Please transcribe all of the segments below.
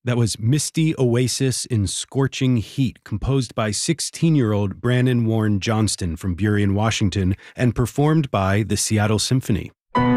That was Misty Oasis in Scorching Heat, composed by 16-year-old Brannon Warren Johnston from Burien, Washington, and performed by the Seattle Symphony.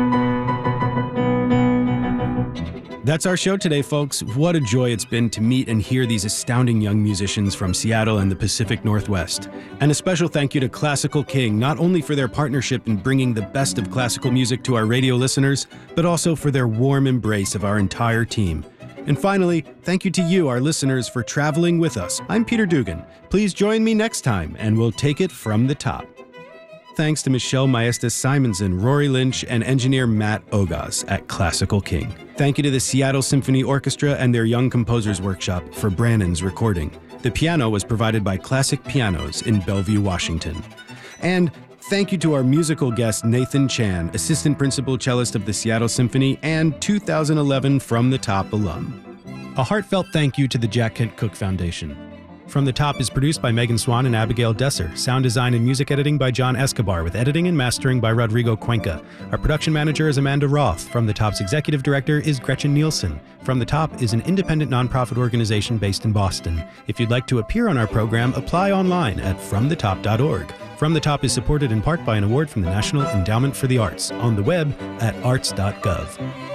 That's our show today, folks. What a joy it's been to meet and hear these astounding young musicians from Seattle and the Pacific Northwest. And a special thank you to Classical King, not only for their partnership in bringing the best of classical music to our radio listeners, but also for their warm embrace of our entire team. And finally, thank you to you, our listeners, for traveling with us. I'm Peter Dugan. Please join me next time, and we'll take it from the top. Thanks to Michelle Maestas-Simonson, Rory Lynch, and engineer Matt Ogas at Classical King. Thank you to the Seattle Symphony Orchestra and their Young Composers Workshop for Brannon's recording. The piano was provided by Classic Pianos in Bellevue, Washington. And thank you to our musical guest, Nathan Chan, Assistant Principal Cellist of the Seattle Symphony and 2011 From the Top alum. A heartfelt thank you to the Jack Kent Cooke Foundation. From the Top is produced by Megan Swan and Abigail Desser. Sound design and music editing by John Escobar, with editing and mastering by Rodrigo Cuenca. Our production manager is Amanda Roth. From the Top's executive director is Gretchen Nielsen. From the Top is an independent nonprofit organization based in Boston. If you'd like to appear on our program, apply online at fromthetop.org. From the Top is supported in part by an award from the National Endowment for the Arts, on the web at arts.gov.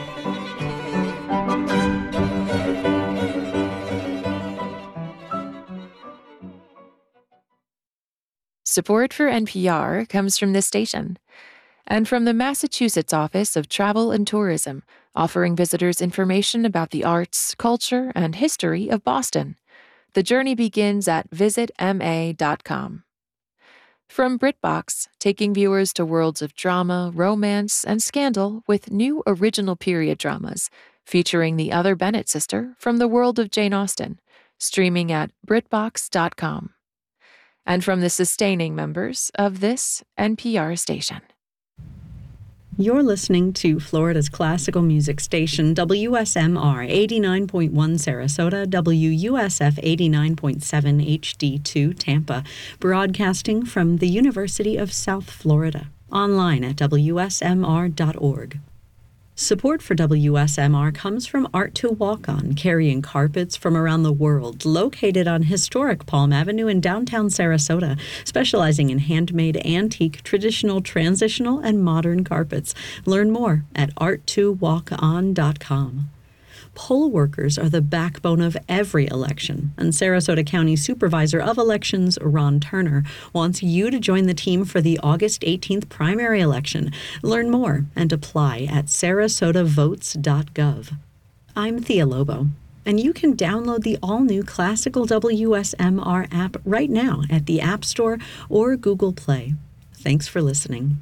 Support for NPR comes from this station and from the Massachusetts Office of Travel and Tourism, offering visitors information about the arts, culture, and history of Boston. The journey begins at visitma.com. From BritBox, taking viewers to worlds of drama, romance, and scandal with new original period dramas, featuring the other Bennett sister from the world of Jane Austen, streaming at BritBox.com. And from the sustaining members of this NPR station. You're listening to Florida's classical music station, WSMR 89.1 Sarasota, WUSF 89.7 HD2 Tampa, broadcasting from the University of South Florida, online at WSMR.org. Support for WSMR comes from Art to Walk On, carrying carpets from around the world, located on historic Palm Avenue in downtown Sarasota, specializing in handmade, antique, traditional, transitional, and modern carpets. Learn more at art2walkon.com. Poll workers are the backbone of every election, and Sarasota County Supervisor of Elections, Ron Turner, wants you to join the team for the August 18th primary election. Learn more and apply at sarasotavotes.gov. I'm Thea Lobo, and you can download the all-new Classical WSMR app right now at the App Store or Google Play. Thanks for listening.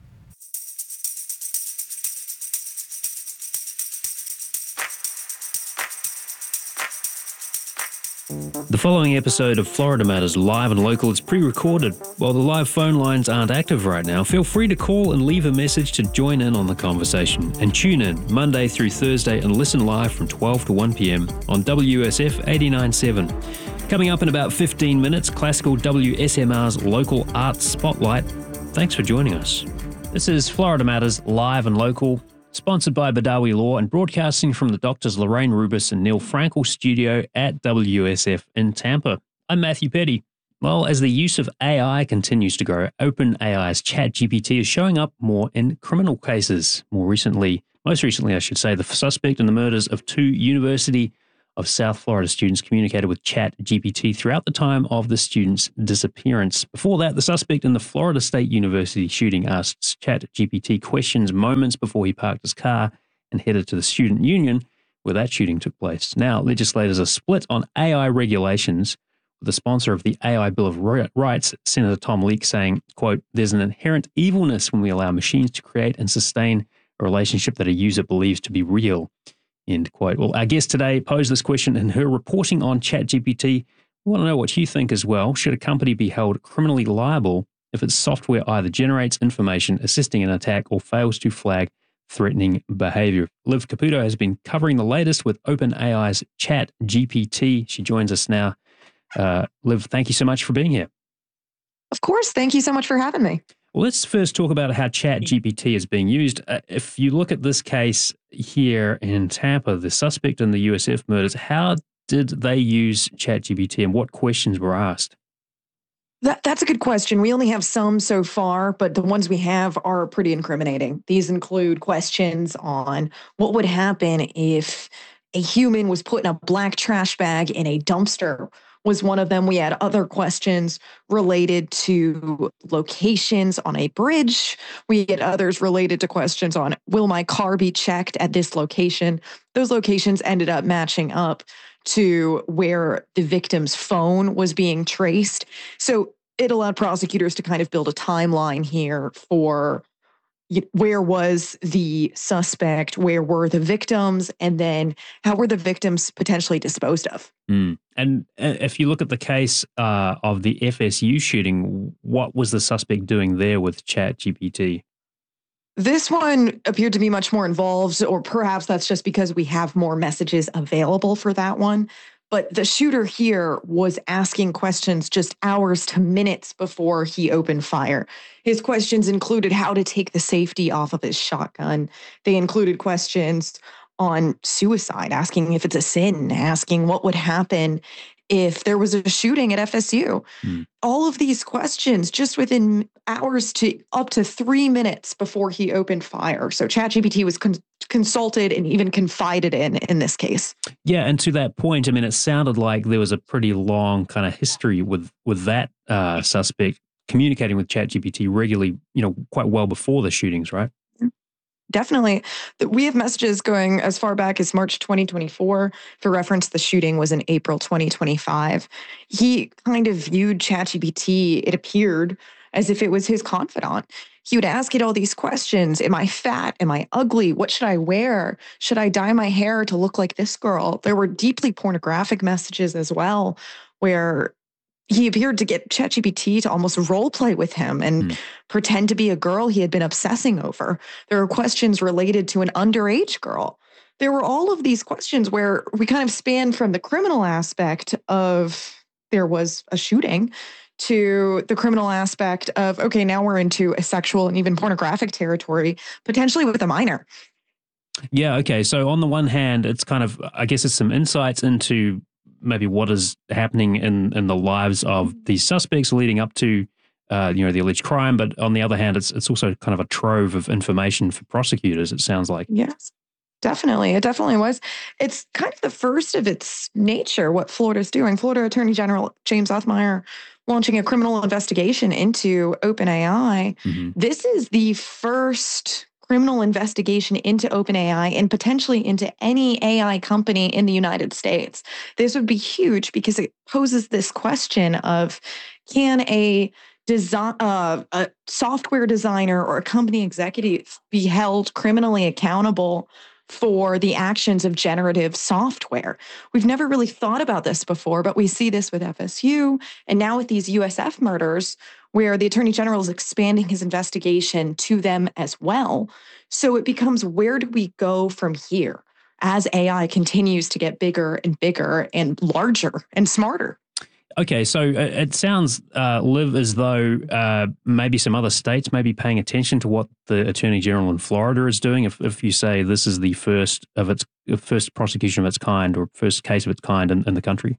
The following episode of Florida Matters Live and Local is pre-recorded. While the live phone lines aren't active right now, feel free to call and leave a message to join in on the conversation. And tune in Monday through Thursday and listen live from 12 to 1 p.m. on WSF 89.7. Coming up in about 15 minutes, Classical WSMR's Local Arts Spotlight. Thanks for joining us. This is Florida Matters Live and Local, sponsored by Badawi Law and broadcasting from the Doctors Lorraine Rubis and Neil Frankel studio at WSF in Tampa. I'm Matthew Petty. Well, as the use of AI continues to grow, OpenAI's ChatGPT is showing up more in criminal cases. Most recently, I should say, the suspect in the murders of two University of South Florida students communicated with ChatGPT throughout the time of the students' disappearance. Before that, the suspect in the Florida State University shooting asked ChatGPT questions moments before he parked his car and headed to the student union where that shooting took place. Now, legislators are split on AI regulations, with the sponsor of the AI Bill of Rights, Senator Tom Leek, saying, quote, "There's an inherent evilness when we allow machines to create and sustain a relationship that a user believes to be real." End quote. Well, our guest today posed this question in her reporting on ChatGPT. We want to know what you think as well. Should a company be held criminally liable if its software either generates information assisting an attack or fails to flag threatening behavior? Liv Caputo has been covering the latest with OpenAI's ChatGPT. She joins us now. Liv, thank you so much for being here. Of course. Thank you so much for having me. Well, let's first talk about how ChatGPT is being used. If you look at this case here in Tampa, the suspect in the USF murders, how did they use ChatGPT and what questions were asked? That's a good question. We only have some so far, but the ones we have are pretty incriminating. These include questions on what would happen if a human was put in a black trash bag in a dumpster was one of them. We had other questions related to locations on a bridge. We had others related to questions on, will my car be checked at this location? Those locations ended up matching up to where the victim's phone was being traced. So it allowed prosecutors to kind of build a timeline here for where was the suspect, where were the victims, and then how were the victims potentially disposed of. And if you look at the case of the FSU shooting, what was the suspect doing there with ChatGPT? This one appeared to be much more involved, or perhaps that's just because we have more messages available for that one. But the shooter here was asking questions just hours to minutes before he opened fire. His questions included how to take the safety off of his shotgun. They included questions on suicide, asking if it's a sin, asking what would happen if there was a shooting at FSU. All of these questions just within hours to up to 3 minutes before he opened fire. So ChatGPT was consulted and even confided in this case. Yeah, and to that point, I mean, it sounded like there was a pretty long kind of history with that suspect communicating with ChatGPT regularly, quite well before the shootings, right? Definitely. We have messages going as far back as March 2024. For reference, the shooting was in April 2025. He kind of viewed ChatGPT, it appeared, as if it was his confidant. He would ask it all these questions. Am I fat? Am I ugly? What should I wear? Should I dye my hair to look like this girl? There were deeply pornographic messages as well, where he appeared to get ChatGPT to almost role play with him and pretend to be a girl he had been obsessing over. There were questions related to an underage girl. There were all of these questions where we kind of span from the criminal aspect of there was a shooting to the criminal aspect of, okay, now we're into a sexual and even pornographic territory, potentially with a minor. Yeah, okay. So on the one hand, it's kind of, I guess it's some insights into maybe what is happening in the lives of these suspects leading up to, the alleged crime. But on the other hand, it's also kind of a trove of information for prosecutors, it sounds like. Yes, definitely. It definitely was. It's kind of the first of its nature, what Florida's doing. Florida Attorney General James Othmeyer launching a criminal investigation into OpenAI. This is the first criminal investigation into OpenAI and potentially into any AI company in the United States. This would be huge because it poses this question of, can a software designer or a company executive be held criminally accountable for the actions of generative software? We've never really thought about this before, but we see this with FSU and now with these USF murders, where the Attorney General is expanding his investigation to them as well. So it becomes, where do we go from here as AI continues to get bigger and bigger and larger and smarter? Okay, so it sounds, Liv, as though maybe some other states may be paying attention to what the Attorney General in Florida is doing. If you say this is the first prosecution of its kind or first case of its kind in the country.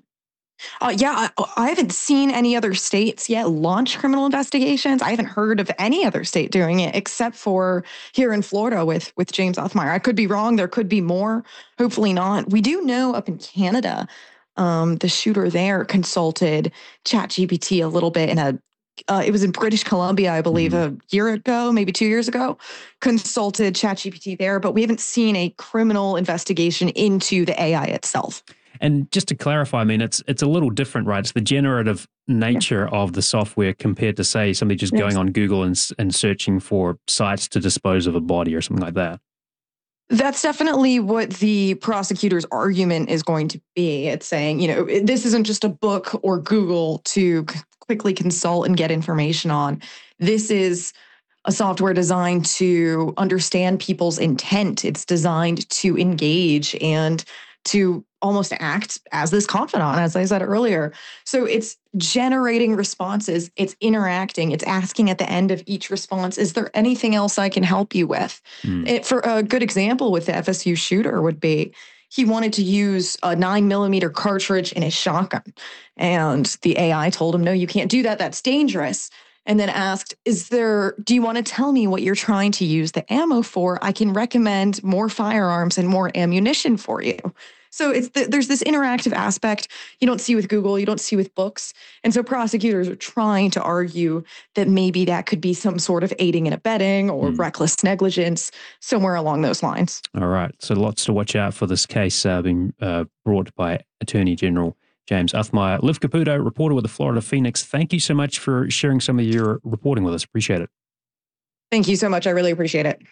I haven't seen any other states yet launch criminal investigations. I haven't heard of any other state doing it except for here in Florida with James Othmeyer. I could be wrong. There could be more. Hopefully not. We do know up in Canada, the shooter there consulted ChatGPT a little bit it was in British Columbia, I believe, a year ago, maybe 2 years ago, consulted ChatGPT there, but we haven't seen a criminal investigation into the AI itself. And just to clarify, I mean, it's a little different, right? It's the generative nature of the software compared to, say, somebody just going on Google and searching for sites to dispose of a body or something like that. That's definitely what the prosecutor's argument is going to be. It's saying, this isn't just a book or Google to quickly consult and get information on. This is a software designed to understand people's intent. It's designed to engage and to almost act as this confidant, as I said earlier. So it's generating responses, it's interacting, it's asking at the end of each response, is there anything else I can help you with? For a good example with the FSU shooter would be, he wanted to use a 9mm cartridge in his shotgun. And the AI told him, no, you can't do that. That's dangerous. And then asked, do you want to tell me what you're trying to use the ammo for? I can recommend more firearms and more ammunition for you. So there's this interactive aspect you don't see with Google, you don't see with books. And so prosecutors are trying to argue that maybe that could be some sort of aiding and abetting or reckless negligence, somewhere along those lines. All right. So lots to watch out for this case being brought by Attorney General James Uthmeier. Liv Caputo, reporter with the Florida Phoenix, thank you so much for sharing some of your reporting with us. Appreciate it. Thank you so much. I really appreciate it.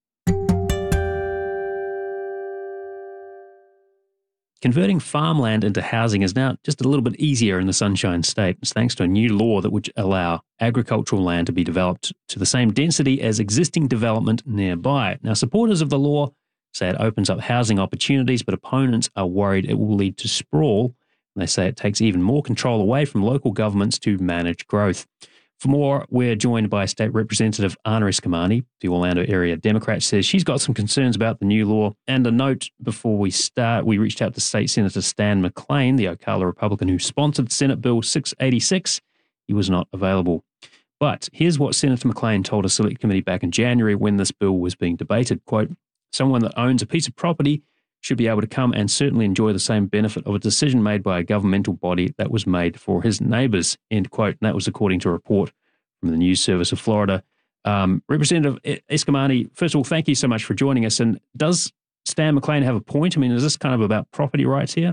Converting farmland into housing is now just a little bit easier in the Sunshine State. It's thanks to a new law that would allow agricultural land to be developed to the same density as existing development nearby. Now, supporters of the law say it opens up housing opportunities, but opponents are worried it will lead to sprawl. They say it takes even more control away from local governments to manage growth. For more, we're joined by State Representative Ana Eskamani. The Orlando area Democrat says she's got some concerns about the new law. And a note before we start, we reached out to State Senator Stan McClain, the Ocala Republican who sponsored Senate Bill 686. He was not available. But here's what Senator McClain told a select committee back in January when this bill was being debated. Quote, someone that owns a piece of property should be able to come and certainly enjoy the same benefit of a decision made by a governmental body that was made for his neighbours, end quote. And that was according to a report from the News Service of Florida. Representative Eskamani, first of all, thank you so much for joining us. And does Stan McClain have a point? I mean, is this kind of about property rights here?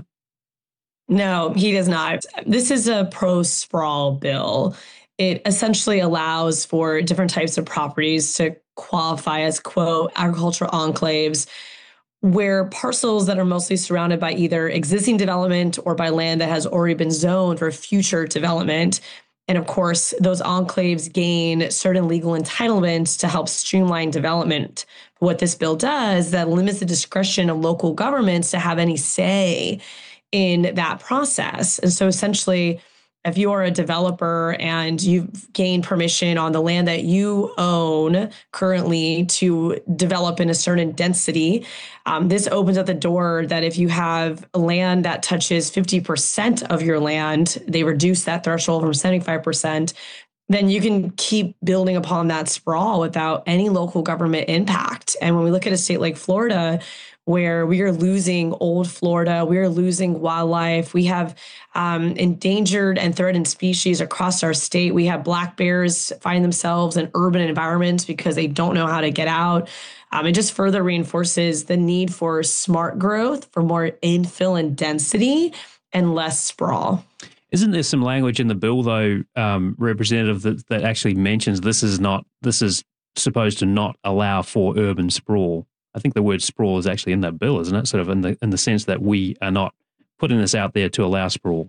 No, he does not. This is a pro-sprawl bill. It essentially allows for different types of properties to qualify as, quote, agricultural enclaves, where parcels that are mostly surrounded by either existing development or by land that has already been zoned for future development. And of course, those enclaves gain certain legal entitlements to help streamline development. What this bill does, that limits the discretion of local governments to have any say in that process. And so essentially, if you are a developer and you've gained permission on the land that you own currently to develop in a certain density, this opens up the door that if you have land that touches 50% of your land, they reduce that threshold from 75%, then you can keep building upon that sprawl without any local government impact. And when we look at a state like Florida, where we are losing old Florida, we are losing wildlife. We have endangered and threatened species across our state. We have black bears finding themselves in urban environments because they don't know how to get out. It just further reinforces the need for smart growth, for more infill and density, and less sprawl. Isn't there some language in the bill, though, Representative, that actually mentions this is supposed to not allow for urban sprawl? I think the word sprawl is actually in that bill, isn't it? Sort of in the sense that we are not putting this out there to allow sprawl.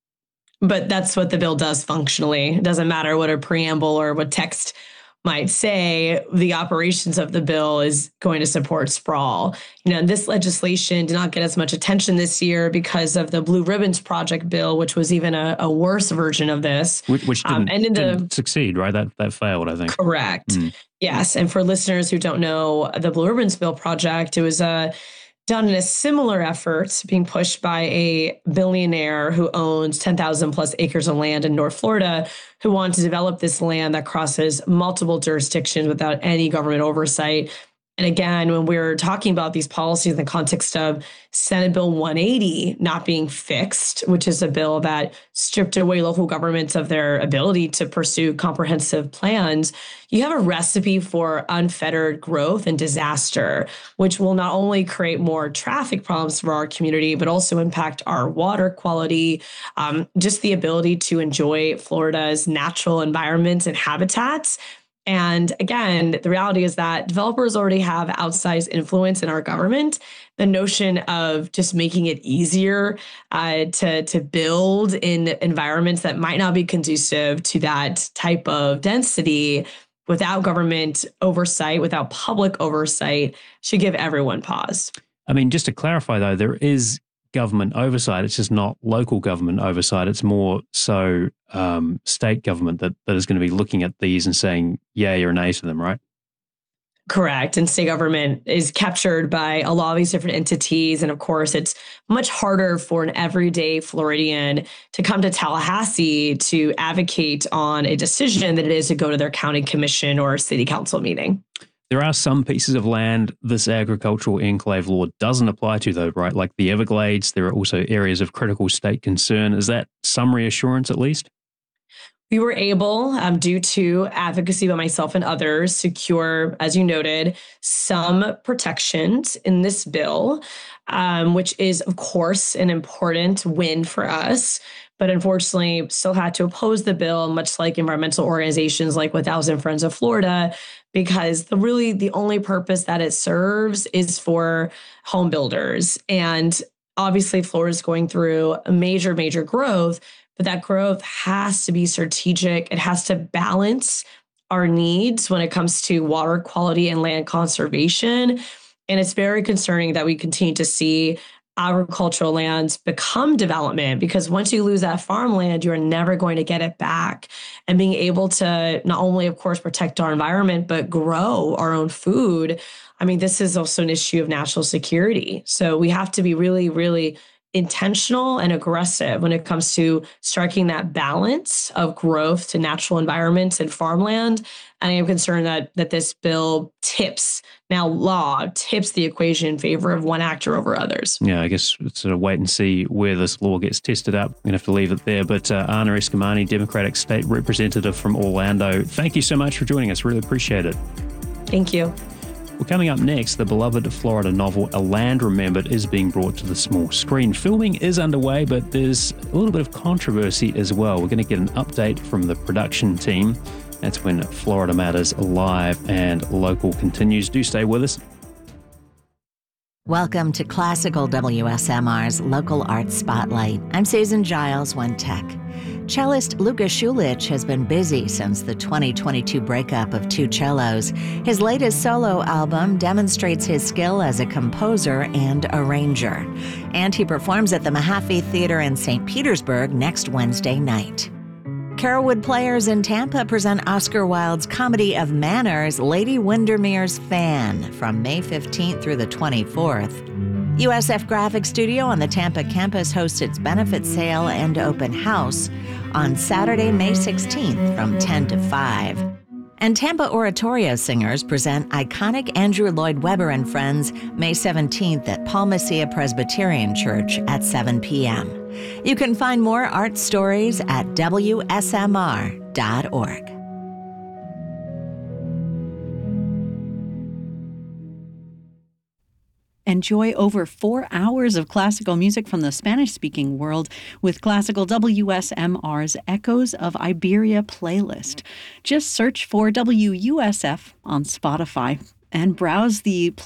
But that's what the bill does functionally. It doesn't matter what a preamble or what text might say, the operations of the bill is going to support sprawl. This legislation did not get as much attention this year because of the Blue Ribbons Project bill, which was even a worse version of this. Which didn't succeed, right? That failed, I think. Correct. Yes. And for listeners who don't know, the Blue Ribbons Bill project, it was done in a similar effort being pushed by a billionaire who owns 10,000 plus acres of land in North Florida, who wanted to develop this land that crosses multiple jurisdictions without any government oversight. And again, when we're talking about these policies in the context of Senate Bill 180 not being fixed, which is a bill that stripped away local governments of their ability to pursue comprehensive plans, you have a recipe for unfettered growth and disaster, which will not only create more traffic problems for our community, but also impact our water quality, just the ability to enjoy Florida's natural environments and habitats. And again, the reality is that developers already have outsized influence in our government. The notion of just making it easier to build in environments that might not be conducive to that type of density without government oversight, without public oversight, should give everyone pause. I mean, just to clarify, though, there is government oversight. It's just not local government oversight. It's more so state government that is going to be looking at these and saying yay or nay to them, right? Correct. And state government is captured by a lot of these different entities. And of course, it's much harder for an everyday Floridian to come to Tallahassee to advocate on a decision than it is to go to their county commission or city council meeting. There are some pieces of land this agricultural enclave law doesn't apply to, though, right? Like the Everglades. There are also areas of critical state concern. Is that some reassurance, at least? We were able, due to advocacy by myself and others, secure, as you noted, some protections in this bill, which is, of course, an important win for us. But unfortunately, still had to oppose the bill, much like environmental organizations like 1,000 Friends of Florida, because the only purpose that it serves is for home builders. And obviously, Florida is going through a major, major growth. But that growth has to be strategic. It has to balance our needs when it comes to water quality and land conservation. And it's very concerning that we continue to see agricultural lands become development, because once you lose that farmland, you're never going to get it back. And being able to not only, of course, protect our environment, but grow our own food. I mean, this is also an issue of national security. So we have to be really, really intentional and aggressive when it comes to striking that balance of growth to natural environments and farmland. And I am concerned that this bill tips the equation in favor of one actor over others. Yeah, I guess it's sort of wait and see where this law gets tested up. I'm going to have to leave it there. But Ana Eskamani, Democratic State Representative from Orlando, thank you so much for joining us. Really appreciate it. Thank you. Well, coming up next, the beloved Florida novel A Land Remembered is being brought to the small screen. Filming is underway, but there's a little bit of controversy as well. We're going to get an update from the production team. That's when Florida Matters Live and Local continues. Do stay with us. Welcome to Classical WSMR's Local Arts Spotlight. I'm Susan Giles, One Tech. Cellist Luka Schulich has been busy since the 2022 breakup of two cellos. His latest solo album demonstrates his skill as a composer and arranger. And he performs at the Mahaffey Theater in St. Petersburg next Wednesday night. Carolwood Players in Tampa present Oscar Wilde's comedy of manners, Lady Windermere's Fan, from May 15th through the 24th. USF Graphic Studio on the Tampa campus hosts its benefit sale and open house on Saturday, May 16th from 10 to 5. And Tampa Oratorio Singers present iconic Andrew Lloyd Webber and Friends May 17th at Paul Messiah Presbyterian Church at 7 p.m. You can find more art stories at WSMR.org. Enjoy over 4 hours of classical music from the Spanish-speaking world with classical WSMR's Echoes of Iberia playlist. Just search for WUSF on Spotify and browse the